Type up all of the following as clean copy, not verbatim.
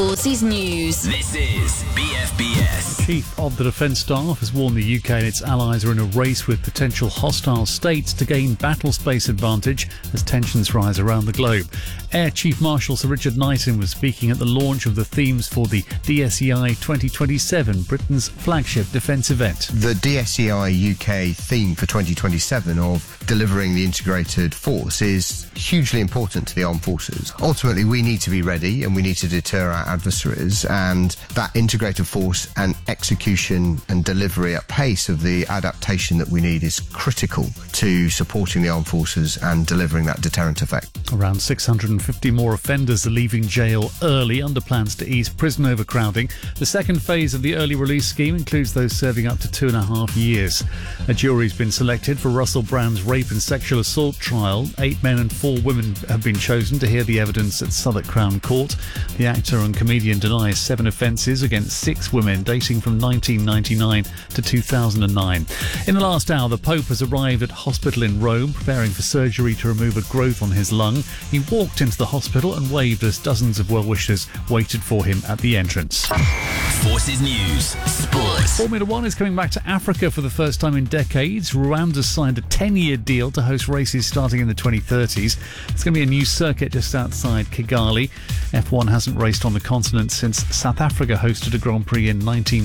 Forces News. This is BFBS. Chief of the Defence Staff has warned the UK and its allies are in a race with potential hostile states to gain battle space advantage as tensions rise around the globe. Air Chief Marshal Sir Richard Knighton was speaking at the launch of the themes for the DSEI 2027, Britain's flagship defence event. The DSEI UK theme for 2027 of delivering the integrated force is hugely important to the armed forces. Ultimately, we need to be ready and we need to deter our adversaries, and that integrated force and execution and delivery at pace of the adaptation that we need is critical to supporting the armed forces and delivering that deterrent effect. Around 650 more offenders are leaving jail early under plans to ease prison overcrowding. The second phase of the early release scheme includes those serving up to 2.5 years. A jury's been selected for Russell Brand's rape and sexual assault trial. 8 men and 4 women have been chosen to hear the evidence at Southwark Crown Court. The actor and comedian denies 7 offences against 6 women dating from 1999 to 2009. In the last hour, the Pope has arrived at hospital in Rome, preparing for surgery to remove a growth on his lung. He walked into the hospital and waved as dozens of well-wishers waited for him at the entrance. Forces News. Sports. Formula One is coming back to Africa for the first time in decades. Rwanda's signed a 10-year deal to host races starting in the 2030s. It's going to be a new circuit just outside Kigali. F1 hasn't raced on the continent since South Africa hosted a Grand Prix in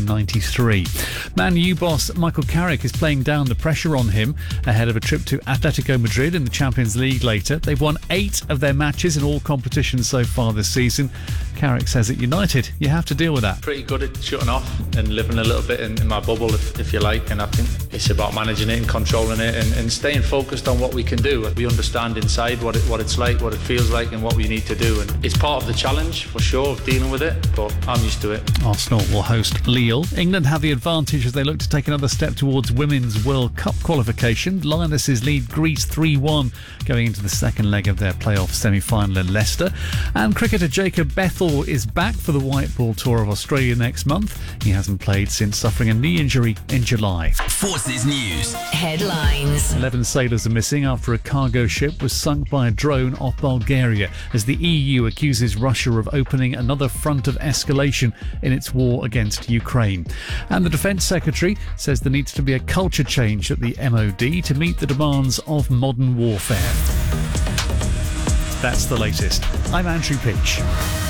1993. Man U boss Michael Carrick is playing down the pressure on him ahead of a trip to Atletico Madrid in the Champions League later. They've won 8 of their matches in all competitions so far this season. Carrick says at United, you have to deal with that. Pretty good at shutting off and living a little bit in my bubble, if you like, and I think it's about managing it and controlling it and staying focused on what we can do. We understand inside what it's like, what it feels like and what we need to do, and it's part of the challenge for sure of dealing with it, but I'm used to it. Arsenal will host Lille. England have the advantage as they look to take another step towards Women's World Cup qualification. Lionesses lead Greece 3-1 going into the second leg of their playoff semi-final in Leicester. And cricketer Jacob Bethel is back for the White Ball Tour of Australia next month. He hasn't played since suffering a knee injury in July. Forces News. Headlines. 11 sailors are missing after a cargo ship was sunk by a drone off Bulgaria as the EU accuses Russia of opening another front of escalation in its war against Ukraine. And the Defence Secretary says there needs to be a culture change at the MOD to meet the demands of modern warfare. That's the latest. I'm Andrew Peach.